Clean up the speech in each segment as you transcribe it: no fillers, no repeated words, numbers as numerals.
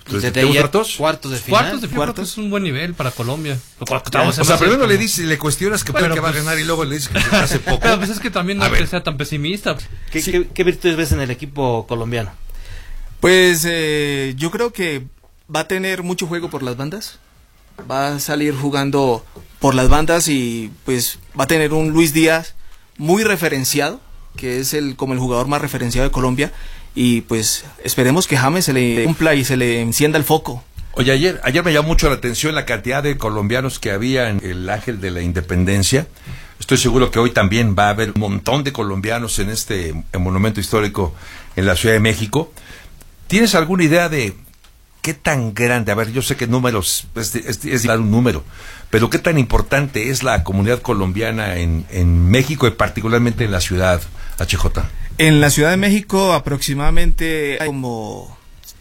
cuartos? Cuartos de final. Creo que es un buen nivel para Colombia. O sea, primero le cuestionas que puede que va a ganar y luego le dices que se hace poco. Pero pues es que también no que sea tan pesimista. ¿Qué virtudes ves en el equipo colombiano? Pues yo creo que va a tener mucho juego por las bandas. Va a salir jugando por las bandas y pues va a tener un Luis Díaz muy referenciado, que es como el jugador más referenciado de Colombia, y pues esperemos que James se le cumpla y se le encienda el foco. Oye, ayer me llamó mucho la atención la cantidad de colombianos que había en el Ángel de la Independencia. Estoy seguro que hoy también va a haber un montón de colombianos en este monumento histórico en la Ciudad de México. ¿Tienes alguna idea de qué tan grande? A ver, yo sé que números es dar un número, pero qué tan importante es la comunidad colombiana en México y particularmente en la ciudad, HJ. En la Ciudad de México aproximadamente hay como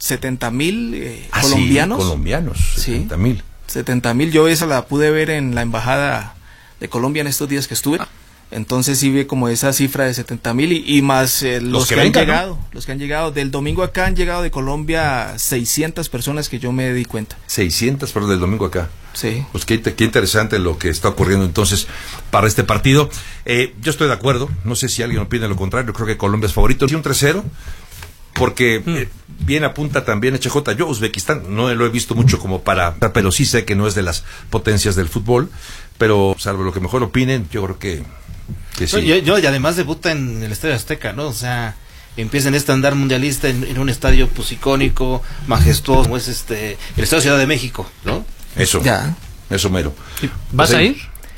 70,000 colombianos. Sí, colombianos, 70,000. 70,000, yo esa la pude ver en la embajada de Colombia en estos días que estuve. Entonces sí vi como esa cifra de 70,000 y más los que han llegado, ¿no? Los que han llegado del domingo acá han llegado de Colombia 600 personas que yo me di cuenta. 600, pero del domingo acá. Sí. Pues qué interesante lo que está ocurriendo entonces para este partido. Yo estoy de acuerdo, no sé si alguien opina lo contrario, creo que Colombia es favorito. Sí, un 3-0, porque bien apunta también HJ. Yo Uzbekistán no lo he visto mucho como para, pero sí sé que no es de las potencias del fútbol, pero salvo lo que mejor opinen, yo creo que sí. Y además debuta en el Estadio Azteca, ¿no? O sea, empieza en este andar mundialista en un estadio pues icónico, majestuoso, como es el Estadio Ciudad de México, ¿no? Eso mero. ¿Vas a ir?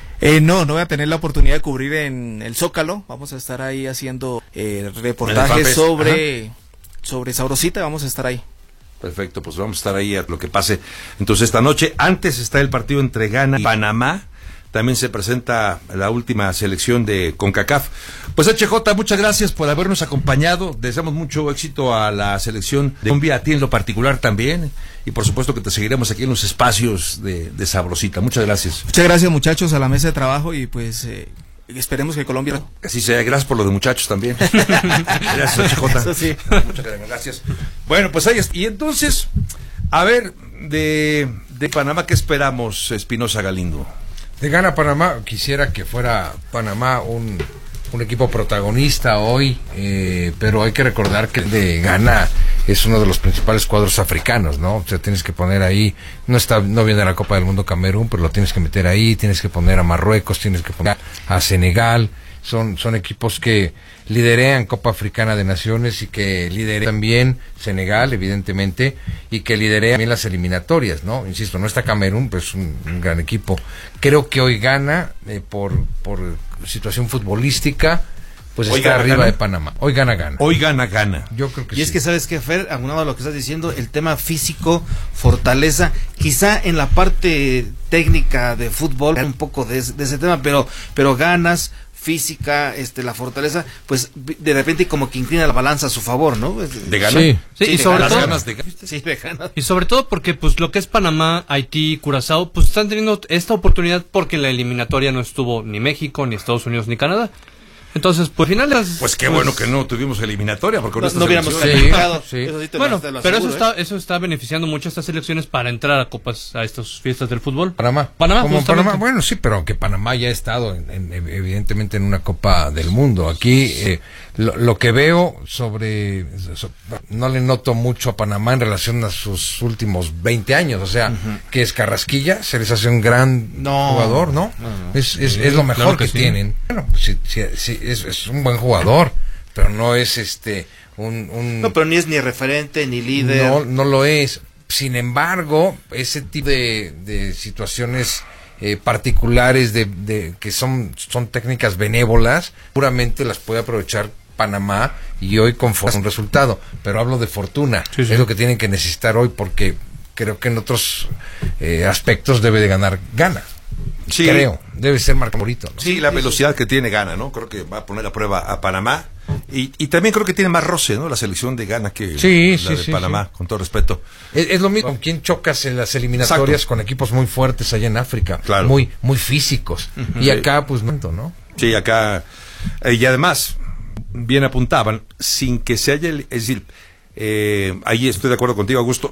No voy a tener la oportunidad de cubrir en el Zócalo. Vamos a estar ahí haciendo reportajes sobre Sabrosita, vamos a estar ahí. Perfecto, pues vamos a estar ahí a lo que pase. Entonces esta noche, antes está el partido entre Ghana y Panamá. También se presenta la última selección de CONCACAF. Pues HJ, muchas gracias por habernos acompañado. Deseamos mucho éxito a la selección de Colombia, a ti en lo particular también. Y por supuesto que te seguiremos aquí en los espacios de Sabrosita. Muchas gracias. Muchas gracias, muchachos, a la mesa de trabajo y pues esperemos que Colombia... Así sea, gracias por lo de muchachos también. Gracias, HJ. Eso sí. Muchas gracias. Bueno, pues ahí está. Y entonces, a ver, de Panamá, ¿qué esperamos, Espinosa Galindo? De Ghana Panamá, quisiera que fuera Panamá un equipo protagonista hoy, pero hay que recordar que de Ghana es uno de los principales cuadros africanos, ¿no? O sea, tienes que poner ahí, no viene la Copa del Mundo Camerún, pero lo tienes que meter ahí, tienes que poner a Marruecos, tienes que poner a Senegal, son equipos que liderean Copa Africana de Naciones y que liderean también Senegal, evidentemente, y que liderean también las eliminatorias, ¿no? Insisto, no está Camerún, pues un gran equipo. Creo que hoy gana, por situación futbolística, pues hoy está arriba de Panamá. Hoy gana Ghana. Hoy gana Ghana. Yo creo que y sí. Es que sabes que, Fer, aunado a lo que estás diciendo, el tema físico, fortaleza, quizá en la parte técnica de fútbol, un poco de ese tema, pero ganas, física, la fortaleza, pues de repente como que inclina la balanza a su favor, ¿no? ¿De Ghana? Sí, y sobre todo de ganas. Y sobre todo porque pues lo que es Panamá, Haití, Curazao, pues están teniendo esta oportunidad porque en la eliminatoria no estuvo ni México, ni Estados Unidos, ni Canadá. Entonces, pues al final pues qué bueno que no tuvimos eliminatoria porque no hubiéramos calificado. Sí. Bueno, pero eso está beneficiando mucho a estas selecciones para entrar a copas, a estas fiestas del fútbol. Panamá, bueno, sí, pero aunque Panamá ya ha estado evidentemente en una Copa del Mundo. Aquí lo que veo no le noto mucho a Panamá en relación a sus últimos 20 años, o sea, que es Carrasquilla, se les hace un gran jugador, ¿no? Es lo mejor claro que sí. tienen. Bueno, sí, es un buen jugador, pero no es No, pero ni es ni referente ni líder. No lo es. Sin embargo, ese tipo de situaciones particulares de que son técnicas benévolas, puramente las puede aprovechar Panamá y hoy conforme un resultado. Pero hablo de fortuna, sí. Es lo que tienen que necesitar hoy porque creo que en otros aspectos debe de ganar Ghana. Sí. Creo, debe ser Marco Morito, ¿no? Sí, la velocidad que tiene Ghana, ¿no? Creo que va a poner a prueba a Panamá y también creo que tiene más roce, ¿no? La selección de Ghana que la de Panamá, con todo respeto. Es lo mismo, ¿con quién chocas en las eliminatorias? Exacto. Con equipos muy fuertes allá en África, claro. muy físicos. Y acá, pues, ¿no? Sí, acá, y además, bien apuntaban, sin que se haya, es decir, ahí estoy de acuerdo contigo, Augusto,